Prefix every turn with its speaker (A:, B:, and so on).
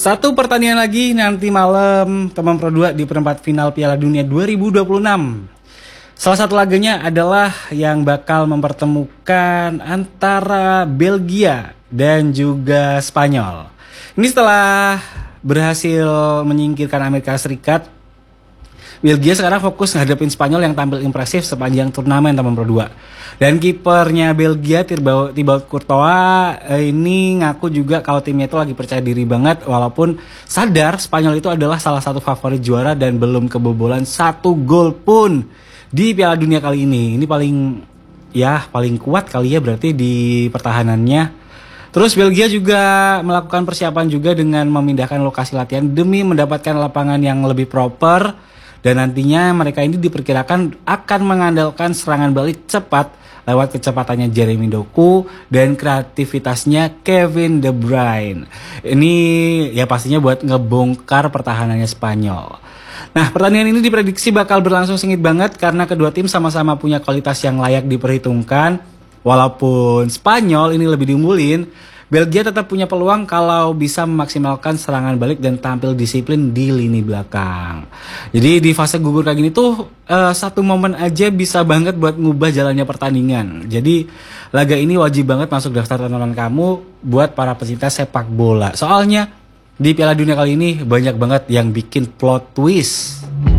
A: Satu pertandingan lagi nanti malam teman Pro 2 di perempat final Piala Dunia 2026. Salah satu laganya adalah yang bakal mempertemukan antara Belgia dan juga Spanyol. Ini setelah berhasil menyingkirkan Amerika Serikat, Belgia sekarang fokus ngadepin Spanyol yang tampil impresif sepanjang turnamen teman Pro 2. Dan kipernya Belgia Thibaut Courtois ini ngaku juga kalau timnya itu lagi percaya diri banget, walaupun sadar Spanyol itu adalah salah satu favorit juara dan belum kebobolan 1 gol pun di Piala Dunia kali ini. Ini paling kuat kali ya berarti di pertahanannya. Terus Belgia juga melakukan persiapan juga dengan memindahkan lokasi latihan demi mendapatkan lapangan yang lebih proper. Dan nantinya mereka ini diperkirakan akan mengandalkan serangan balik cepat lewat kecepatannya Jeremy Doku dan kreativitasnya Kevin De Bruyne. Ini ya pastinya buat ngebongkar pertahanannya Spanyol. Nah, pertandingan ini diprediksi bakal berlangsung sengit banget karena kedua tim sama-sama punya kualitas yang layak diperhitungkan. Walaupun Spanyol ini lebih diunggulin, Belgia tetap punya peluang kalau bisa memaksimalkan serangan balik dan tampil disiplin di lini belakang. Jadi di fase gugur kayak gini tuh satu momen aja bisa banget buat ngubah jalannya pertandingan. Jadi laga ini wajib banget masuk daftar tontonan kamu buat para pecinta sepak bola. Soalnya di Piala Dunia kali ini banyak banget yang bikin plot twist.